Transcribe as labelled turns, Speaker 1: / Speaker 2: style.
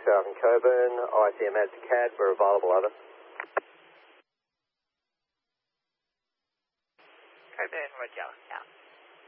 Speaker 1: Falcon Coburn, ICMS CAD, we're available, over.
Speaker 2: Coburn, Roger, out.